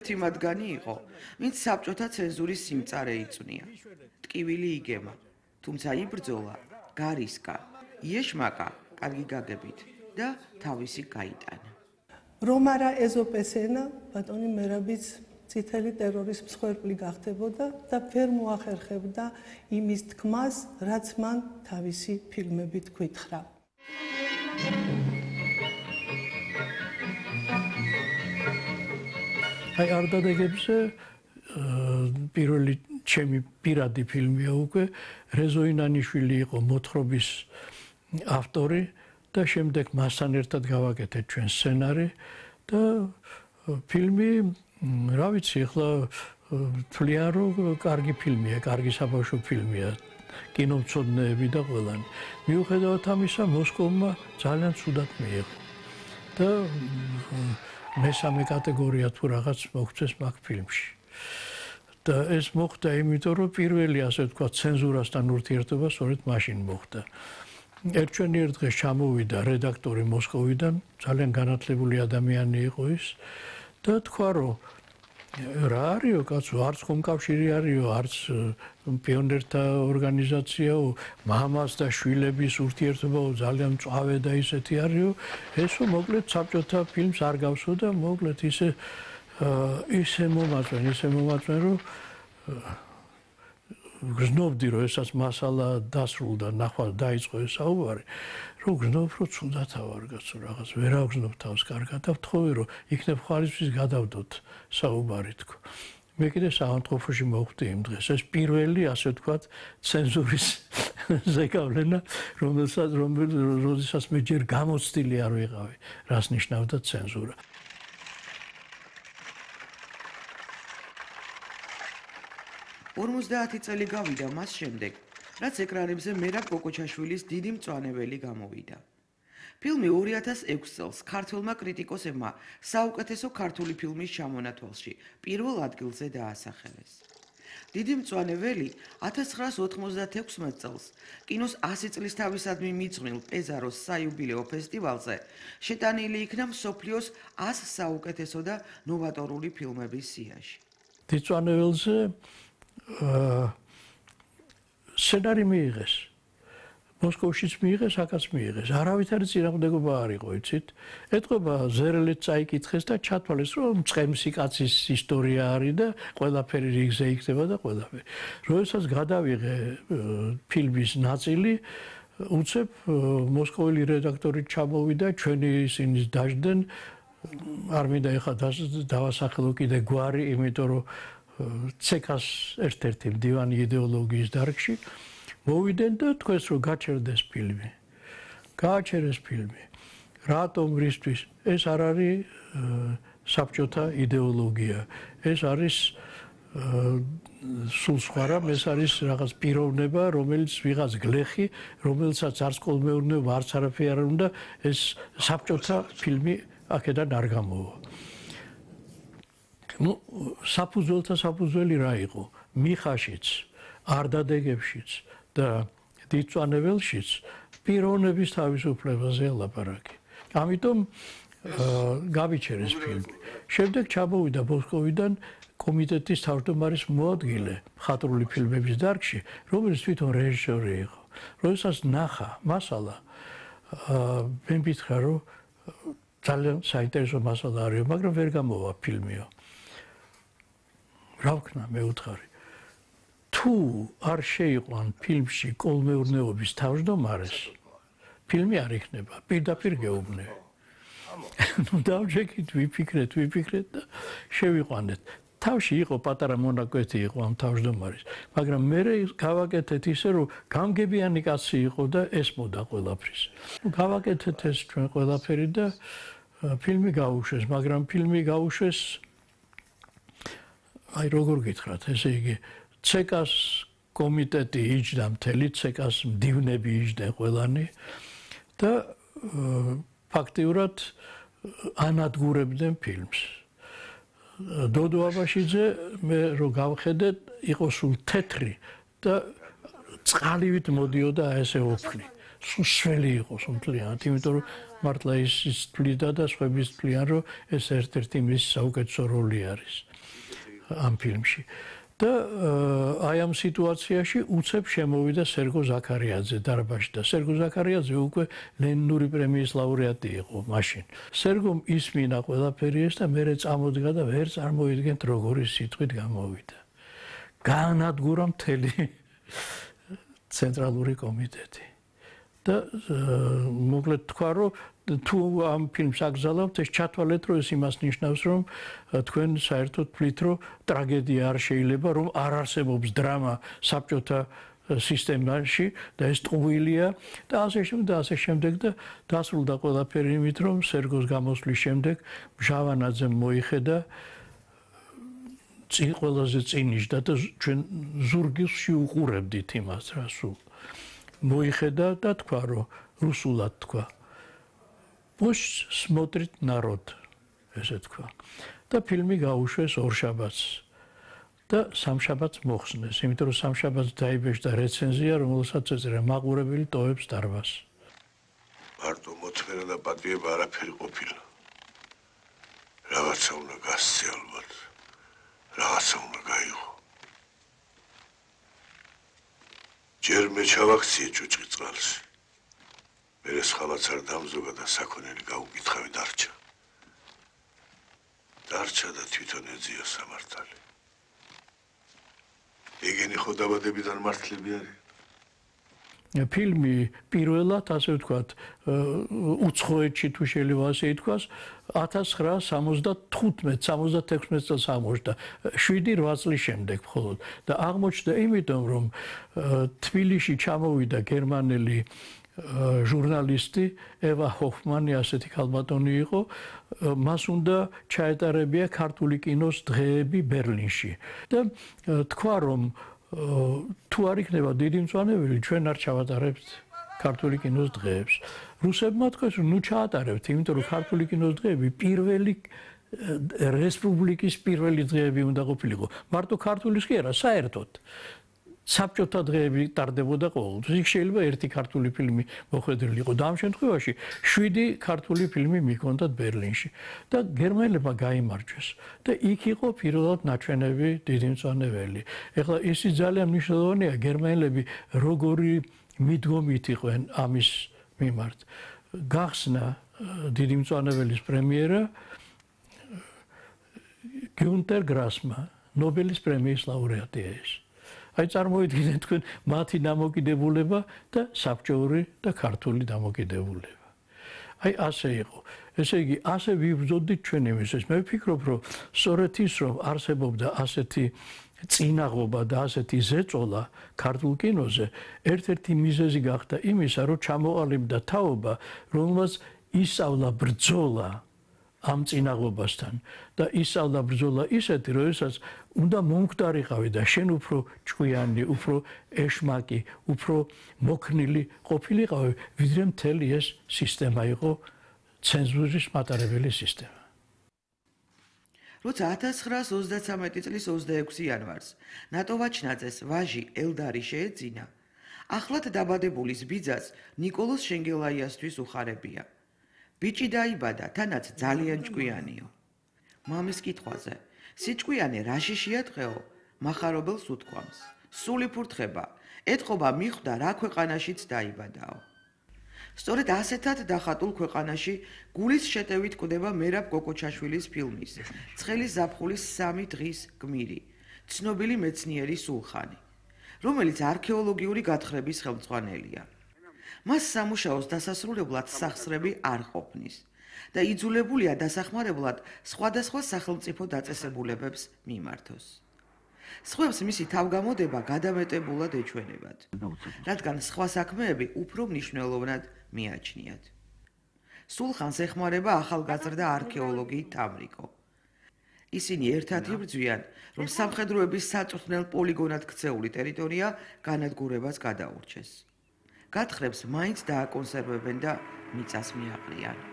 ერთი მათგანი იყო, ვინც საბჭოთა ცენზურის სიმწარე იწვნია. ტკივილი იგემა, თუმცა იბრძოლა, გარისკა, იეშმაკა, კარგი გაგებით და თავისი გაიტანა. რომ არა ეზოპესენა, ბატონი მერაბიც წითელი ტერორის მსხვერპლი გახდებოდა და ვერ მოახერხებდა იმის თქმას, რაც მან თავისი ფილმებით გვითხრა. აი არ დადეგებზე პირველი ჩემი პირადი ფილმია უკვე რეზო ინანიშვილი იყო მოთხრობის ავტორი და შემდეგ მასთან ერთად გავაკეთეთ ჩვენ სცენარი და ფილმი რა ვიცი ახლა თვლიან რომ კარგი ფილმია, კარგი საბავშვო ფილმია კინომცოდნეები და ყველანი. მიუხედავად ამისა მოსკოვმა ძალიან ცუდად მიიღო და მესამე კატეგორია თუ რაღაც მოგვწეს მაგ ფილმში. და ეს მოხდა იმიტომ რომ პირველი ასე ვთქვა ცენზურასთან ურთიერთობა სწორედ მაშინ მოხდა. ერთვენიერ დღეს ჩამოვიდა რედაქტორი მოსკოვიდან, ძალიან განათლებული ადამიანი იყო ის და თქვა რომ რა არისო კაცო, არც კომკავშირი არისო, არც პიონერთა ორგანიზაციაო, მამას და შვილების ურთიერთობაო ძალიან მწვავე და ისეთი არისო, ესო მოკლედ საბჭოთა ფილმს არ გავსო და მოკლედ ისე მომაწვენ რომ გრძნობდი რომ ესაც მასალა დასრულდა, ნახვა დაიწყო ეს საუბარი, რომ გრძნობ რომ ცუდათა ვარ კაცო რაღაც, ვერ ავგრძნობ თავს კარგად და ვთხოვე რომ იქნებ ხალისთვის გადავდოთ საუბარი თქო. მე კიდე საავადმყოფოში მოვხვდი იმ დღეს, ეს პირველი ასე ვთქვათ ცენზურის ზეგავლენა, რომელსაც მე ჯერ გამოცდილი არ ვიყავი, რას ნიშნავდა ცენზურა. 50 წელი გავიდა მას შემდეგ, რაც ეკრანებზე მერაბ კოკოჩაშვილის დიდი მწვანებელი გამოვიდა. ფილმი 2006 წელს ქართველმა კრიტიკოსებმა საუკეთესო ქართული ფილმის ჩამონათვალში პირველ ადგილზე დაასახელეს. დიდი მწვანებელი 1996 წელს კინოს 100 წლის თავისადმი მიძღვნილ პეზაროს საიუბილეო ფესტივალზე შეტანილი იქნა მსოფლიოს 100 საუკეთესო და ნოვატორული ფილმების სიაში. დიდი მწვანებელზე სცენარი მიიღეს. მოსკოვშიც მიიღეს, აქაც მიიღეს. არავითარი წინააღმდეგობა არ იყო, იცით? ეთყობა ზერელეთ წაიკითხეს და ჩათვალეს, რომ მწყემსი კაცის ისტორია არის და ყველაფერი რიგზე იქნება და ყველაფერი. როდესაც გადავიღე ფილმის ნაწილი, უცებ მოსკოველი რედაქტორი ჩამოვიდა, ჩვენი ისინი დაждდნენ. არ მინდა ეხლა დავასახელო კიდე გვარი, იმიტომ რომ ცეკას ერთ-ერთი მდივანი იდეოლოგიის დარგში მოვიდნენ და თქვეს რომ გაჩერდეს ფილმი. გააჩერეს ფილმი. რატომ რისთვის? ეს არ არის საბჭოთა იდეოლოგია. ეს არის სულ სხვა რამ, ეს არის რაღაც პიროვნება, რომელიც ვიღაც გლეხი, რომელსაც არც კოლმეურნეობა, არც არაფერი არ უნდა, ეს საბჭოთა ფილმი აქედან არ გამოვა. ну საფუძველთა საფუძველი რა იყო? მიხაშიც, არდადეგებშიც და დიდწვანებელშიც პიროვნების თავისუფლებაზე ლაპარაკი. ამიტომ გავიჩერეს ფილმი. შემდეგ ჩამოვიდა მოსკოვიდან კომიტეტის თავმჯდომარის მოადგილე მხატვრული ფილმების დარგში, რომელიც თვითონ რეჟისორი იყო. როდესაც ნახა მასალა, მე მითხრა რომ ძალიან საინტერესო მასალა არის, მაგრამ ვერ გამოვა ფილმიო. რა ვქნა მე უთხარი? თუ არ შეიყვან ფილმში კოლმეურნეობის თავმჯდომარეს, ფილმი არ იქნება, პირდაპირ გეუბნე. ну დავჭეკით, ვიფიქრეთ და შევიყვანეთ. თავში იყო პატარა მონაკვეთი იყო ამ თავმჯდომარის, მაგრამ მე გავაკეთეთ ისე, რომ გამგებიანი კაცი იყო და ესმოდა ყველაფრის. გავაკეთეთ ეს ჩვენ ყველაფერი და ფილმი გაუშვეს, მაგრამ ფილმი გაუშვეს აი როგორ გითხრათ, ესე იგი ცეკას კომიტეტი იჯდა მთელი, ცეკას მდივნები იჯდნენ ყველანი და ფაქტიურად ანადგურებდნენ ფილმს. დოდო აბაშიძე მე რო გავხედე, იყო სულ თეთრი და წყალივით მოდიოდა ესე ოფლი. სველი იყოს მთლიანად, იმიტომ რომ მართლა ის თვლიდა და სხვაების თვლიან, რომ ეს ერთ-ერთი მის საუკეთესო როლი არის ამ ფილმში. და აი ამ სიტუაციაში უცებ შემოვიდა სერგო ზაქარიაძე დარბაზში და სერგო ზაქარიაძე უკვე ლენინური პრემიის ლაურეატი იყო მაშინ. სერგომ ისმინა ყველაფერი ეს და მერე წამოდგა და ვერ წარმოიდგენთ როგორი სიტყვით გამოვიდა. გაანადგურა მთელი ცენტრალური კომიტეტი. და მოკლედ თქვა რომ თუ ამ ფილმს აგზავნებთ ეს ჩათვალეთ რომ ეს იმას ნიშნავს რომ თქვენ საერთოდ თვლით რომ ტრაგედია არ შეიძლება რომ არ არსებობს დრამა საბჭოთა სისტემაში და ეს ტყუილია და ასე შემდეგ და დასრულდა ყველაფერი იმით რომ სერგოს გამოსვლის შემდეგ მჟავანაძემ მოიხედა ყველაზე წინიშდა და ჩვენ ზურგისში უყურებდით იმას რა სულ მოიხედა და თქვა რომ რუსულად თქვა Пусть смотрит народ, ესე თქვა. და ფილმი გაუშვეს ორშაბათს და სამშაბათს მოხსნეს, იმიტომ რომ სამშაბათს დაიბეჭდა რეცენზია, რომელსაც ეწერა მაყურებელი ტოვებს დარბაზს. მარტო მოთმენა და პატიება არაფერი ყოფილა. რაღაცა უნდა გასცე ალბათ. რაღაცა უნდა გაიღო. ჯერ მე ჩავაქციე ჭუჭყი წყალში. მერე ხალაც არ დამზოგა და საქონელი გაუკითხავი დარჩა. დარჩა და თვითონ ეძია სამართალი. ეგენი ხო დაბადებიდან მართლები არის? ფილმი პირველად, ასე ვთქვათ, უცხოეთში თუ შეიძლება ასე ითქვას, 1975-76 წელს აღმოჩნდა, 7-8 წლის შემდეგ მხოლოდ და აღმოჩნდა იმიტომ, რომ თბილისში ჩამოვიდა გერმანელი ჟურნალისტი ევა ჰოფმანი, ასეთი ქალბატონი იყო, მას უნდა ჩაეტარებია ქართული კინოს დღეები ბერლინში და თქვა რომ თუ არ იქნება დიდი მწვანებელი, ჩვენ არ ჩავატარებთ ქართული კინოს დღეებს. რუსებმა თქვეს, რომ ნუ ჩაატარებთ, იმიტომ რომ ქართული კინოს დღეები პირველი რესპუბლიკის პირველი დღეები უნდა ყოფილიყო. მარტო ქართულის კი არა, საერთოდ. საბჭოთა დღეები ტარდებოდა ყოველთვის. იქ შეიძლება ერთი ქართული ფილმი მოხვედრილიყო და ამ შემთხვევაში 7 ქართული ფილმი მიქონდათ ბერლინში და გერმანელებმა გაიმარჯვეს და იქ იყო პირველად ნაჩვენები დიდი მწვანებელი. ეხლა ისი ძალიან მნიშვნელოვანია გერმანელები როგორი მიდგომით იყვნენ ამის მიმართ. გახსნა დიდი მწვანებელის პრემიერა გიუნტერ გრასმა, ნობელის პრემიის ლაურეატია ეს. აი წარმოიდგინეთ თქვენ მათი დამოკიდებულება და საბჭოური და ქართული დამოკიდებულება. აი ასე იყო. ესე იგი, ასე ვიბრძოდით ჩვენ იმისთვის. მე ვფიქრობ, რომ სწორედ ის, რომ არსებობდა ასეთი წინაღობა და ასეთი ზეწოლა ქართულ კინოზე, ერთ-ერთი მიზეზი გახდა იმისა, რომ ჩამოყალიბდა თაობა, რომელმაც ისწავლა ბრძოლა ამ წინაღობასთან და ისწავლა ბრძოლა ისეთი, როდესაც უნდა მომკვდარიყავი და შენ უფრო ჭკვიანი, უფრო ეშმაკი, უფრო მოქნილი ყოფილიყავი, ვიდრე მთელი ეს სისტემა იყო ცენზურის მატარებელი სისტემა. როცა 1933 წლის 26 იანვარს ნატოვაჩნაძეს ვაჟი ელდარი შეეძინა, ახლად დაბადებულის ბიძას ნიკოლოზ შენგელაიასთვის უხარებია. ბიჭი დაიბადა, თანაც ძალიან ჭკვიანიო. მამის კითხვაზე, სიჭკვიანი რა შიშია დღეო? მახარობელს უთქვამს, სული ფურთხება, ეთყობა მიხვდა რა ქვეყანაშიც დაიბადაო. სწორედ ასეთად დახატულ ქვეყანაში გულის შეტევით კვდება მერაბ კოკოჩაშვილის ფილმის ცხელის ზაფხულის 3 დღის გმირი, ცნობილი მეცნიერი სულხანი, რომელიც არქეოლოგიური გათხრების ხელმძღვანელია. მას სამუშაოს დასასრულებლად სახსრები არ ყოფნის და იძულებულია დასახმარებლად სხვადასხვა სახელმწიფო დაწესებულებებს მიმართოს. სხვებს მისი თავგამოდება გადამეტებულად ეჩვენებათ, რადგან სხვა საქმეები უფრო მნიშვნელოვნად მიაჩნიათ. სულხანს ეხმარება ახალგაზრდა არქეოლოგი თამრიკო. ისინი ერთად იბრძვიან, რომ სამხედროების საწვრთნელ პოლიგონად ქცეული ტერიტორია განადგურებას გადაურჩეს. გათხრებს მაინც დააკონსერვებენ და მიწას მიაყრიან.